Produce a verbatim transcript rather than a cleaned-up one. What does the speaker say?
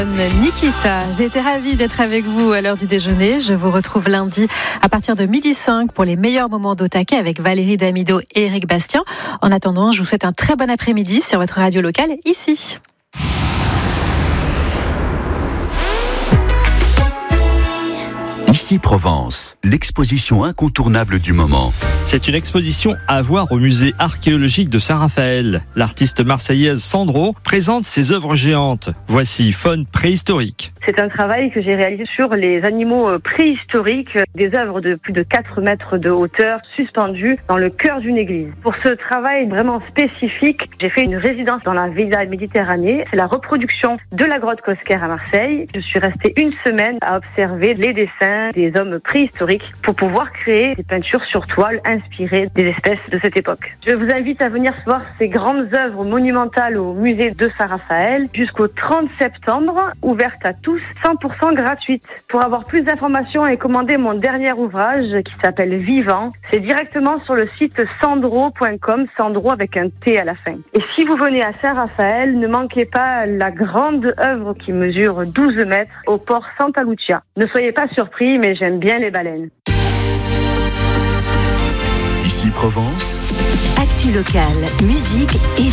Nikita, j'ai été ravie d'être avec vous à l'heure du déjeuner. Je vous retrouve lundi à partir de midi cinq pour les meilleurs moments d'Otake avec Valérie Damido et Eric Bastien. En attendant, je vous souhaite un très bon après-midi sur votre radio locale ici. Ici Provence, l'exposition incontournable du moment. C'est une exposition à voir au musée archéologique de Saint-Raphaël. L'artiste marseillaise Sandro présente ses œuvres géantes. Voici Faune préhistorique. C'est un travail que j'ai réalisé sur les animaux préhistoriques, des œuvres de plus de quatre mètres de hauteur suspendues dans le cœur d'une église. Pour ce travail vraiment spécifique, j'ai fait une résidence dans la Villa Méditerranée. C'est la reproduction de la grotte Cosquer à Marseille. Je suis restée une semaine à observer les dessins des hommes préhistoriques pour pouvoir créer des peintures sur toile inspirées des espèces de cette époque. Je vous invite à venir voir ces grandes œuvres monumentales au musée de Saint-Raphaël jusqu'au trente septembre, ouvertes à tous, cent pour cent gratuite. Pour avoir plus d'informations et commander mon dernier ouvrage qui s'appelle Vivant, c'est directement sur le site sandro point com, Sandro avec un T à la fin. Et si vous venez à Saint-Raphaël, ne manquez pas la grande œuvre qui mesure douze mètres au port Santa Lucia. Ne soyez pas surpris, mais j'aime bien les baleines. Ici Provence. Actu locale, musique et